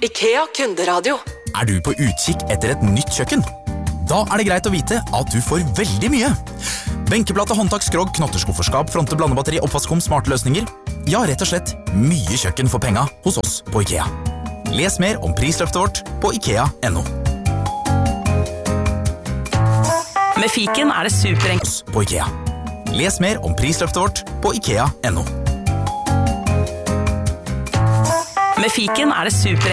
IKEA kunderadio. Du på utkikk etter et nytt kjøkken? Da det greit å vite at du får veldig mye. Benkeplate, håndtak, skrog, knotterskufferskap, fronte, blandebatteri, oppvaskkum, smarte løsninger. Ja, rett og slett mye kjøkken for penga hos oss på IKEA. Les mer om prisløftet vårt på IKEA.no. Med fiken det superenkelt på IKEA. Les mer om prisløftet vårt på IKEA.no. Med fiken det superenkelt